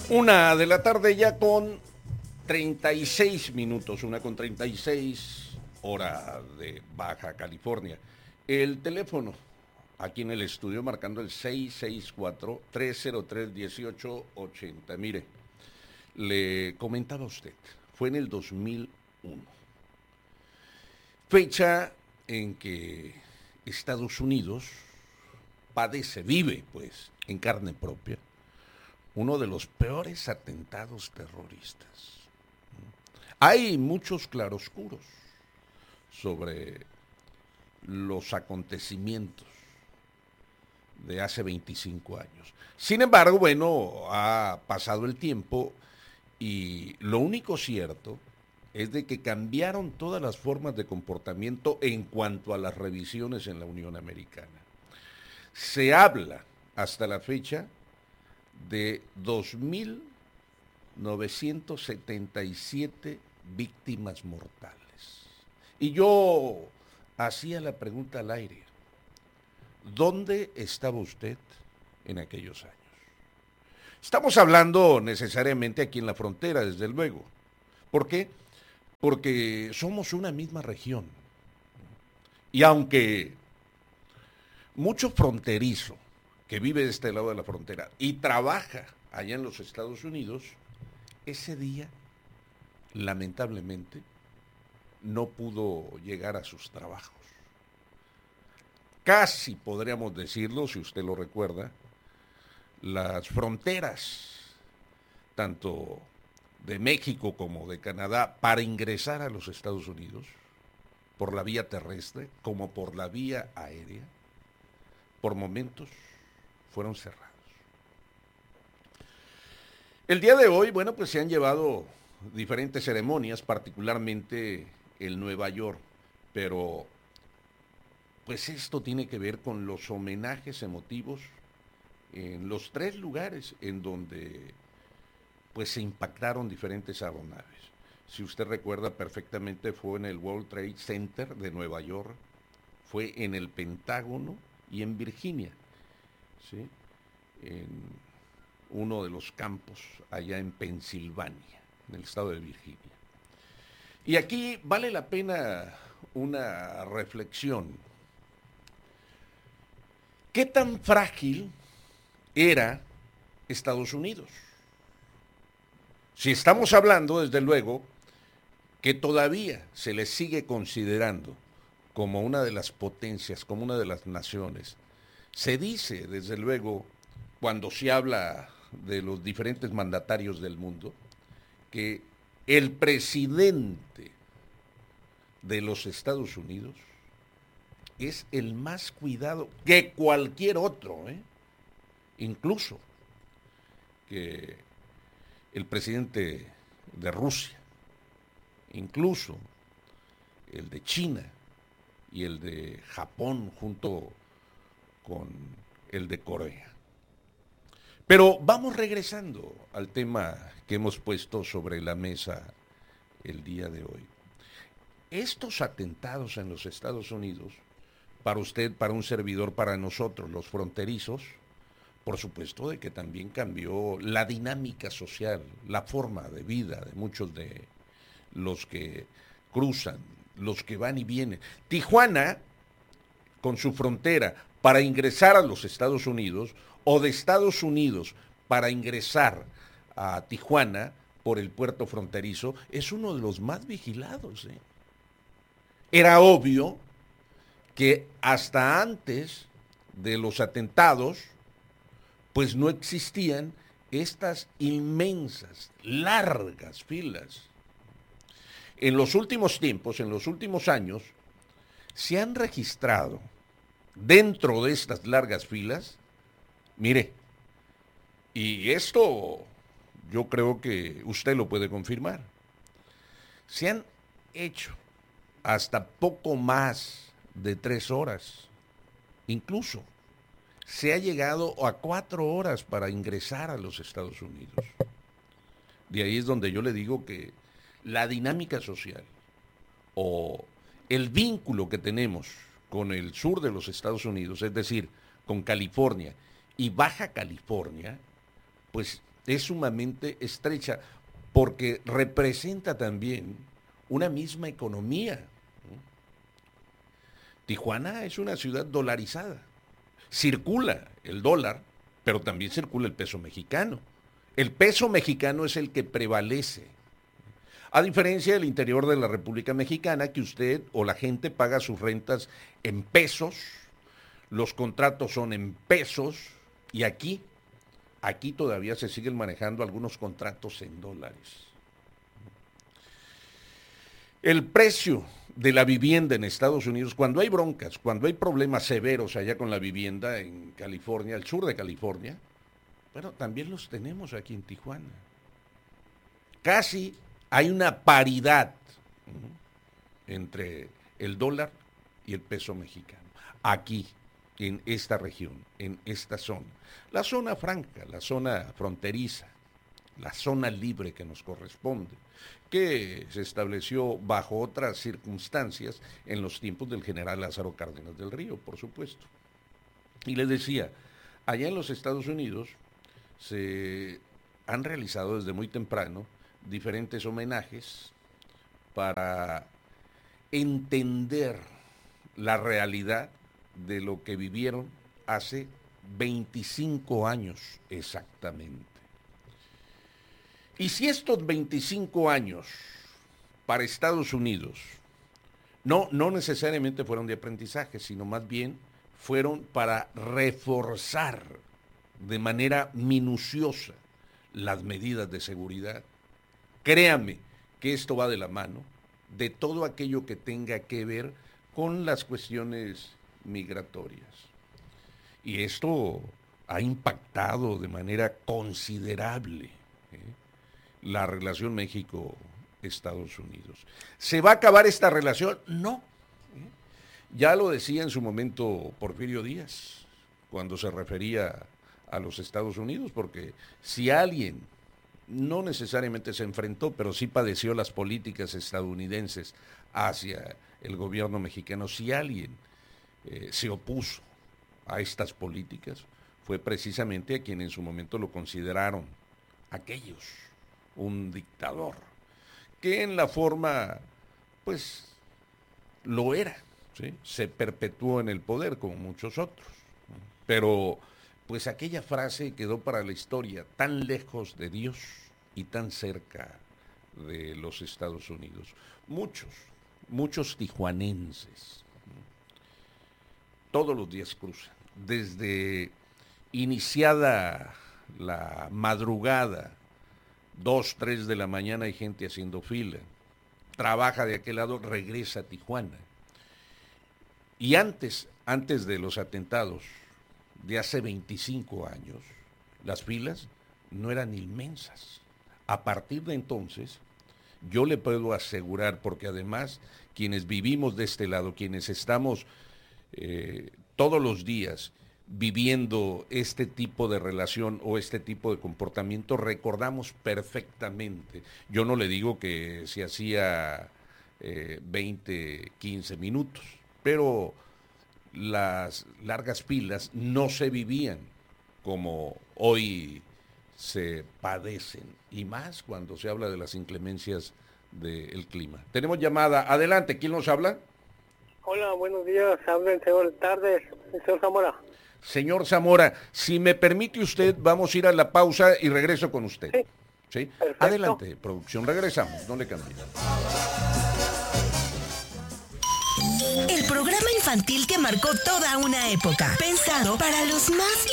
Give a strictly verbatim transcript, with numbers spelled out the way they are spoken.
Una de la tarde ya con treinta y seis minutos, una con treinta y seis, hora de Baja California. El teléfono aquí en el estudio marcando el seis seis cuatro, tres cero tres, uno ocho ocho cero. Mire, le comentaba a usted, fue en el dos mil uno, fecha en que Estados Unidos padece, vive pues en carne propia, uno de los peores atentados terroristas. Hay muchos claroscuros sobre los acontecimientos de hace veinticinco años. Sin embargo, bueno, ha pasado el tiempo y lo único cierto es de que cambiaron todas las formas de comportamiento en cuanto a las revisiones en la Unión Americana. Se habla hasta la fecha de dos mil novecientas setenta y siete víctimas mortales. Y yo hacía la pregunta al aire, ¿dónde estaba usted en aquellos años? Estamos hablando necesariamente aquí en la frontera, desde luego. ¿Por qué? Porque somos una misma región. Y aunque mucho fronterizo que vive de este lado de la frontera y trabaja allá en los Estados Unidos, ese día, lamentablemente, no pudo llegar a sus trabajos. Casi podríamos decirlo, si usted lo recuerda, las fronteras, tanto de México como de Canadá, para ingresar a los Estados Unidos, por la vía terrestre como por la vía aérea, por momentos fueron cerrados. El día de hoy, bueno, pues se han llevado diferentes ceremonias, particularmente en Nueva York, pero pues esto tiene que ver con los homenajes emotivos en los tres lugares en donde pues se impactaron diferentes aeronaves. Si usted recuerda perfectamente, fue en el World Trade Center de Nueva York, fue en el Pentágono y en Virginia, ¿sí? En uno de los campos allá en Pensilvania, en el estado de Virginia. Y aquí vale la pena una reflexión. ¿Qué tan frágil era Estados Unidos? Si estamos hablando, desde luego, que todavía se le sigue considerando como una de las potencias, como una de las naciones. Se dice, desde luego, cuando se habla de los diferentes mandatarios del mundo, que el presidente de los Estados Unidos es el más cuidado que cualquier otro, ¿eh? Incluso que el presidente de Rusia, incluso el de China y el de Japón junto con el de Corea. Pero vamos regresando al tema que hemos puesto sobre la mesa el día de hoy. Estos atentados en los Estados Unidos, para usted, para un servidor, para nosotros, los fronterizos, por supuesto de que también cambió la dinámica social, la forma de vida de muchos de los que cruzan, los que van y vienen. Tijuana, con su frontera, para ingresar a los Estados Unidos, o de Estados Unidos para ingresar a Tijuana por el puerto fronterizo, es uno de los más vigilados, ¿eh? Era obvio que hasta antes de los atentados, pues no existían estas inmensas, largas filas. En los últimos tiempos, en los últimos años, se han registrado dentro de estas largas filas, mire, y esto yo creo que usted lo puede confirmar, se han hecho hasta poco más de tres horas, incluso se ha llegado a cuatro horas para ingresar a los Estados Unidos. De ahí es donde yo le digo que la dinámica social o el vínculo que tenemos con el sur de los Estados Unidos, es decir, con California y Baja California, pues es sumamente estrecha porque representa también una misma economía. Tijuana es una ciudad dolarizada. Circula el dólar, pero también circula el peso mexicano. El peso mexicano es el que prevalece. A diferencia del interior de la República Mexicana, que usted o la gente paga sus rentas en pesos, los contratos son en pesos, y aquí, aquí todavía se siguen manejando algunos contratos en dólares. El precio de la vivienda en Estados Unidos, cuando hay broncas, cuando hay problemas severos allá con la vivienda en California, al sur de California, bueno, también los tenemos aquí en Tijuana. Casi hay una paridad ¿no? entre el dólar y el peso mexicano. Aquí, en esta región, en esta zona. La zona franca, la zona fronteriza, la zona libre que nos corresponde, que se estableció bajo otras circunstancias en los tiempos del general Lázaro Cárdenas del Río, por supuesto. Y les decía, allá en los Estados Unidos se han realizado desde muy temprano diferentes homenajes para entender la realidad de lo que vivieron hace veinticinco años exactamente. Y si estos veinticinco años para Estados Unidos no, no necesariamente fueron de aprendizaje, sino más bien fueron para reforzar de manera minuciosa las medidas de seguridad, créame que esto va de la mano de todo aquello que tenga que ver con las cuestiones migratorias. Y esto ha impactado de manera considerable ¿eh? la relación México-Estados Unidos. ¿Se va a acabar esta relación? No. ¿eh? Ya lo decía en su momento Porfirio Díaz, cuando se refería a los Estados Unidos, porque si alguien no necesariamente se enfrentó, pero sí padeció las políticas estadounidenses hacia el gobierno mexicano, si alguien eh, se opuso a estas políticas, fue precisamente a quien en su momento lo consideraron aquellos, un dictador, que en la forma, pues, lo era, ¿sí? Se perpetuó en el poder como muchos otros, ¿no? Pero, pues aquella frase quedó para la historia, tan lejos de Dios y tan cerca de los Estados Unidos. Muchos, muchos tijuanenses, ¿no? Todos los días cruzan, desde iniciada la madrugada, dos, tres de la mañana hay gente haciendo fila, trabaja de aquel lado, regresa a Tijuana. Y antes, antes de los atentados de hace veinticinco años, las filas no eran inmensas. A partir de entonces, yo le puedo asegurar, porque además quienes vivimos de este lado, quienes estamos eh, todos los días viviendo este tipo de relación o este tipo de comportamiento, recordamos perfectamente. Yo no le digo que se hacía eh, veinte, quince minutos, pero las largas filas no se vivían como hoy se padecen, y más cuando se habla de las inclemencias del clima. Tenemos llamada. Adelante, ¿quién nos habla? Hola, buenos días. Habla el señor Tardes, el señor Zamora. Señor Zamora, si me permite usted, vamos a ir a la pausa y regreso con usted. Sí. ¿Sí? Perfecto. Adelante, producción, regresamos, no le cambie. El programa infantil que marcó toda una época, pensado para los más